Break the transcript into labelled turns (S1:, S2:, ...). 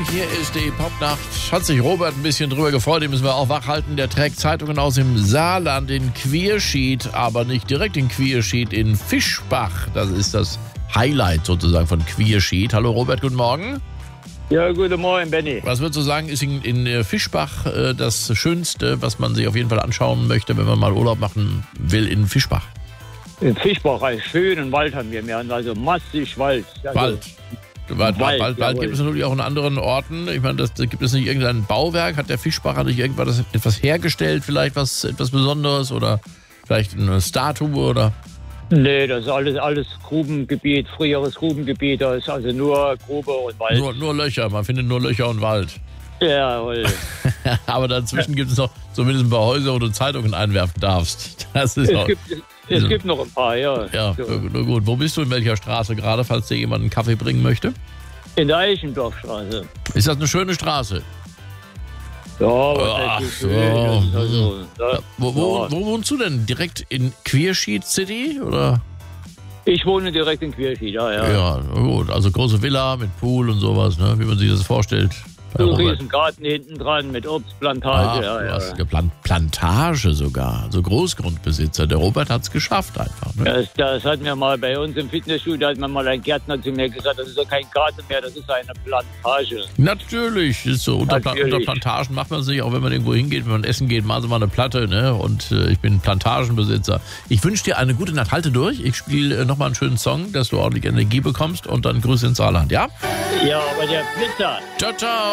S1: hier ist die Popnacht. Hat sich Robert ein bisschen drüber gefreut, den müssen wir auch wachhalten. Der trägt Zeitungen aus dem Saarland in Quierschied, aber nicht direkt in Quierschied, in Fischbach. Das ist das Highlight sozusagen von Quierschied. Hallo Robert, guten Morgen.
S2: Ja, guten Morgen, Benny.
S1: Was würdest du sagen, ist in Fischbach das Schönste, was man sich auf jeden Fall anschauen möchte, wenn man mal Urlaub machen will in Fischbach?
S2: In Fischbach, einen schönen Wald haben wir. Wir haben also massig Wald. Also
S1: Wald gibt es natürlich auch in anderen Orten. Ich meine, gibt es nicht irgendein Bauwerk? Hat der Fischbacher nicht etwas hergestellt, vielleicht etwas Besonderes oder vielleicht eine Statue oder?
S2: Nee, das ist alles Grubengebiet, früheres Grubengebiet. Da ist also nur Grube und Wald.
S1: Nur Löcher, man findet nur Löcher und Wald.
S2: Jawohl.
S1: Aber dazwischen gibt es noch zumindest ein paar Häuser, wo du Zeitungen einwerfen darfst.
S2: Es gibt noch ein paar, ja.
S1: Ja,
S2: so.
S1: Nur gut. Wo bist du, in welcher Straße gerade, falls dir jemand einen Kaffee bringen möchte?
S2: In der Eichendorfstraße.
S1: Ist das eine schöne Straße?
S2: Ja, was heißt schön? Das ist also,
S1: Wo wohnst du denn? Direkt in Quierschied City, oder?
S2: Ich wohne direkt in Quierschied, ja.
S1: Ja, gut. Also große Villa mit Pool und sowas, ne? Wie man sich das vorstellt.
S2: So ein riesen Garten hinten dran mit Obstplantage.
S1: Du hast Plantage sogar, also Großgrundbesitzer. Der Robert hat es geschafft einfach. Ne?
S2: Das hat mir mal bei uns im Fitnessstudio, da hat mir mal ein Gärtner zu mir gesagt, das ist ja kein Garten mehr, das ist eine Plantage.
S1: Natürlich, ist so. Unter Plantagen macht man sich, auch wenn man irgendwo hingeht, wenn man essen geht, machen Sie mal eine Platte, ne? Und ich bin Plantagenbesitzer. Ich wünsche dir eine gute Nacht. Halte durch. Ich spiele nochmal einen schönen Song, dass du ordentlich Energie bekommst und dann Grüße ins Saarland, ja?
S2: Ja, aber der Blitzer.
S1: Ciao, ciao.